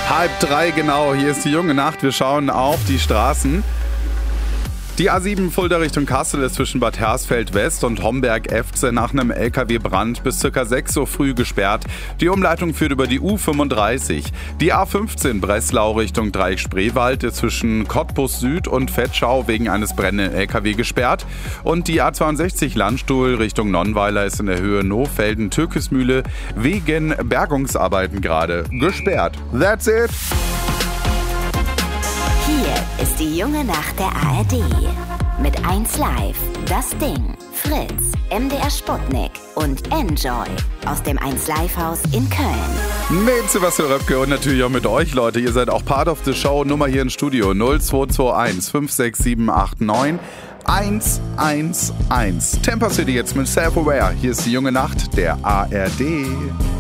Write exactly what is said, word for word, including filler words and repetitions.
Halb drei genau, hier ist die junge Nacht. Wir schauen auf die Straßen. Die A sieben Fulda Richtung Kassel ist zwischen Bad Hersfeld West und Homberg-Efze nach einem L K W-Brand bis ca. sechs Uhr früh gesperrt. Die Umleitung führt über die U fünfunddreißig. Die A fünfzehn Breslau Richtung Dreieck-Spreewald ist zwischen Cottbus Süd und Vetschau wegen eines brennenden L K W gesperrt. Und die A zweiundsechzig Landstuhl Richtung Nonnweiler ist in der Höhe Nohfelden-Türkismühle wegen Bergungsarbeiten gerade gesperrt. That's it! Hier ist die junge Nacht der A R D. Mit eins Live, Das Ding, Fritz, M D R Sputnik und Enjoy aus dem eins Live Haus in Köln. Mit Sebastian Röpke und natürlich auch mit euch, Leute. Ihr seid auch Part of the Show. Nummer hier im Studio null zwei zwei eins fünf sechs sieben acht neun eins eins eins. Temper City jetzt mit Self-Aware. Hier ist die junge Nacht der A R D.